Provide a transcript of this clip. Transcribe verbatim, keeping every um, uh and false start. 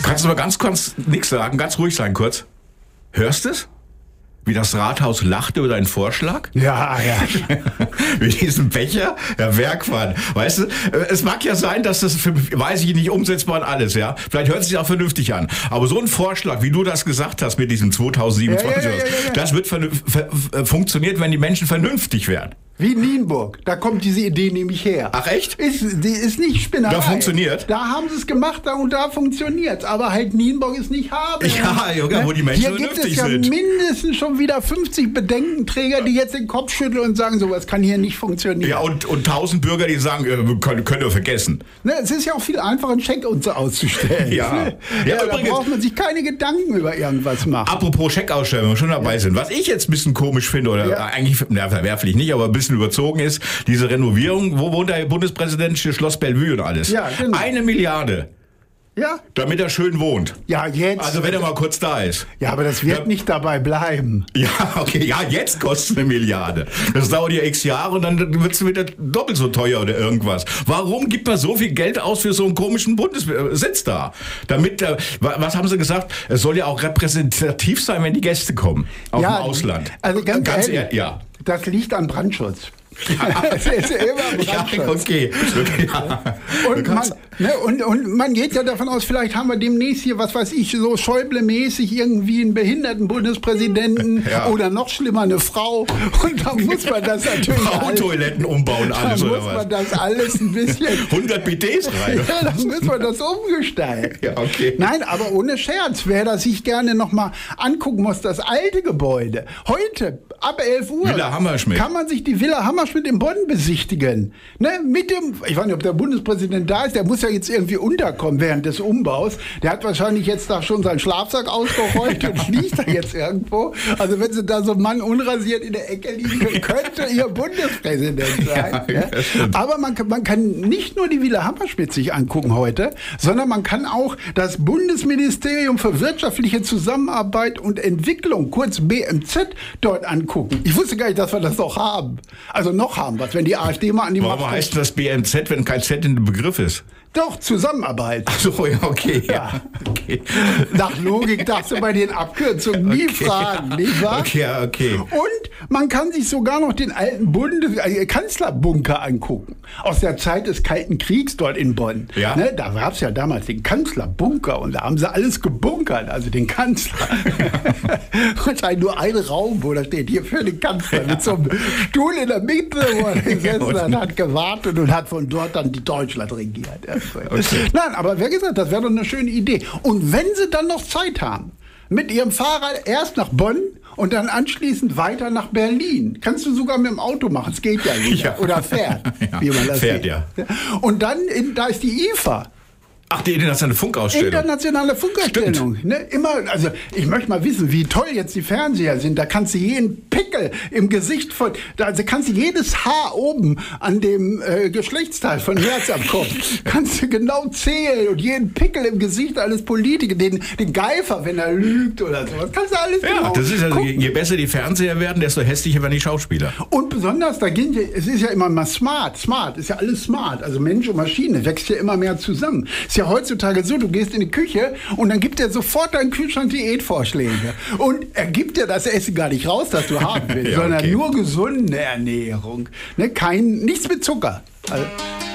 Kannst du mal ganz kurz nichts sagen, ganz ruhig sein kurz? Hörst du es? Wie das Rathaus lachte über deinen Vorschlag? Ja, ja. Wie diesen Becher? Ja, Werkmann. Weißt du, es mag ja sein, dass das, für, weiß ich nicht, umsetzbar und alles, ja. Vielleicht hört es sich auch vernünftig an. Aber so ein Vorschlag, wie du das gesagt hast mit diesem zweitausendsiebenundzwanzig, ja, ja, ja, ja, ja. das wird funktioniert, wenn die Menschen vernünftig werden. Wie Nienburg. Da kommt diese Idee nämlich her. Ach echt? Ist, die ist nicht Spinnerei. Da funktioniert? Da haben sie es gemacht da und da funktioniert. Aber halt Nienburg ist nicht haben. Ja, Junge, wo die Menschen Hier vernünftig gibt es ja sind. mindestens schon wieder fünfzig Bedenkenträger, die jetzt den Kopf schütteln und sagen, sowas kann hier nicht funktionieren. Ja, und, und tausend Bürger, die sagen, äh, könnt, könnt ihr vergessen. Ne, es ist ja auch viel einfacher, einen Scheck und so auszustellen. Ja. ja, ja da übrigens, braucht man sich keine Gedanken über irgendwas machen. Apropos Scheckausstellung, wenn wir schon dabei ja. sind. Was ich jetzt ein bisschen komisch finde, oder ja. eigentlich na, verwerflich nicht, aber ein bisschen überzogen ist, diese Renovierung, wo wohnt der Bundespräsident? Schloss Bellevue und alles. Ja, genau. Eine Milliarde. Ja. Damit er schön wohnt. Ja, jetzt. Also wenn er mal kurz da ist. Ja, aber das wird ja. nicht dabei bleiben. Ja, okay. Ja, jetzt kostet es eine Milliarde. Das dauert ja x Jahre und dann wird es wieder doppelt so teuer oder irgendwas. Warum gibt man so viel Geld aus für so einen komischen Bundessitz da? Damit, äh, was haben sie gesagt? Es soll ja auch repräsentativ sein, wenn die Gäste kommen. Aus ja, dem Ausland. Also ganz, ganz ehrlich, ja. Das liegt an Brandschutz. Ja. Es ist immer ja, okay. okay. Ja. Und, man, ne, und, und man geht ja davon aus, vielleicht haben wir demnächst hier, was weiß ich, so Schäuble-mäßig irgendwie einen behinderten Bundespräsidenten ja. oder noch schlimmer eine Frau. Und da muss man das natürlich Frauentoiletten umbauen, alles da oder muss was? man das alles ein bisschen... hundert B Ds rein. Ja, dann müssen wir das umgestalten. Ja, okay. Nein, aber ohne Scherz, wer das sich gerne nochmal angucken muss, das alte Gebäude. Heute, ab elf Uhr, Villa Hammerschmidt. kann man sich die Villa Hammerschmidt in Bonn besichtigen. Ne? Mit dem, ich weiß nicht, ob der Bundespräsident da ist, der muss ja jetzt irgendwie unterkommen während des Umbaus. Der hat wahrscheinlich jetzt da schon seinen Schlafsack ausgerollt und liegt da jetzt irgendwo. Also wenn sie da so ein Mann unrasiert in der Ecke liegen, könnte ihr Bundespräsident sein. Ja, ja? Aber man, man kann nicht nur die Villa Hammerschmidt sich angucken heute, sondern man kann auch das Bundesministerium für wirtschaftliche Zusammenarbeit und Entwicklung, kurz B M Z, dort angucken. Ich wusste gar nicht, dass wir das noch haben. Also noch haben wir es, wenn die AfD mal an die Macht kommt. Warum heißt das B M Z, wenn kein Z in dem Begriff ist? Doch, Zusammenarbeit. Ach so, ja, okay. Ja. Okay. Nach Logik darfst du bei den Abkürzungen nie okay. fragen, nicht wahr? Okay, okay. Und man kann sich sogar noch den alten Bundes äh, Kanzlerbunker angucken. Aus der Zeit des Kalten Kriegs dort in Bonn. Ja. Ne, da gab es ja damals den Kanzlerbunker und da haben sie alles gebunkert, also den Kanzler. Wahrscheinlich nur ein Raum, wo da steht, hier für den Kanzler, ja. mit so einem Stuhl in der Mitte, wo er gesessen hat, hat gewartet und hat von dort dann die Deutschland regiert. Okay. Nein, aber wer gesagt, das wäre doch eine schöne Idee. Und wenn sie dann noch Zeit haben, mit ihrem Fahrrad erst nach Bonn und dann anschließend weiter nach Berlin. Kannst du sogar mit dem Auto machen, es geht ja nicht. Ja. Oder fährt, ja, wie man das fährt, sieht. Ja. Und dann, in, da ist die I F A. Ach, die internationale Funkausstellung. Internationale Funkausstellung. Ne? Immer, also ich möchte mal wissen, wie toll jetzt die Fernseher sind. Da kannst du jeden Pickel im Gesicht von, da also kannst du jedes Haar oben an dem äh, Geschlechtsteil von Herz am Kopf, kannst du genau zählen und jeden Pickel im Gesicht eines Politikers, den, den Geifer, wenn er lügt oder sowas, kannst du alles ja, genau das ist also, je, gucken. je besser die Fernseher werden, desto hässlicher werden die Schauspieler. Und besonders, da gehen die, es ist ja immer mal smart, smart, ist ja alles smart, also Mensch und Maschine wächst ja immer mehr zusammen. Ist ja heutzutage so, du gehst in die Küche und dann gibt er sofort deinen Kühlschrank Diätvorschläge. Und er gibt dir das Essen gar nicht raus, das du haben willst, ja, okay. sondern nur gesunde Ernährung. Ne, kein, nichts mit Zucker. Also,